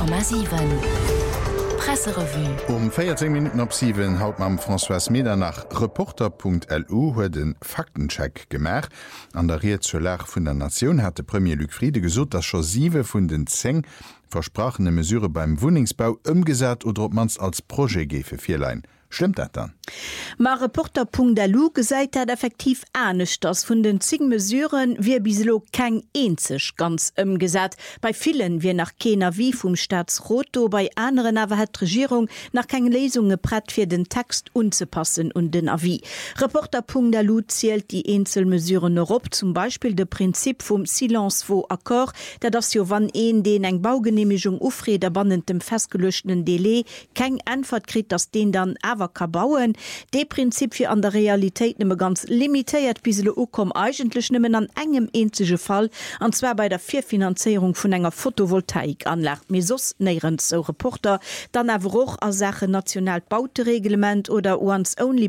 100,7 Presserevue. 14 Minuten ab 7 haut am François Meder nach Reporter.lu huet den Faktencheck gemer. An der Riet zur Lach vun der Nation hat de Premier Luc Friede gesot, dat scho 7 vun den 10 versprachene Mesure beim Wohnungsbau ëmgesat oder ob mans als Projekt gefe firlein. Stimmt dat dann? Ma Reporter.lu gesäit dat effektiv ernstnecht, dass vun den 10 Mesuren wie bislo keng enzech ganz ëmgesat. Bei vielen wie nach kener wie vum Staatsroto, bei anderen awer het Regierung nach keng Lesung geprett fir den Text unzupassen und den Avis. Reporter.lu zielt die Einzelmesuren op, zum Beispiel de Prinzip vum Silence vaut Accord, dat das jo wann den eng Baugenehmigung ufreder bannend dem festgelöschten Delay keng Antwort krit, dass den dann awer ka bauen. De Prinzip fir an der Realität nimme ganz limitiert bisele kom eigentlich nimmen an engem enzige Fall, anzwer bei der Vierfinanzierung vun enger Photovoltaikanlage. Mesos neieren so Reporter, dann awer och a Sache national Bautereglement oder Once-Only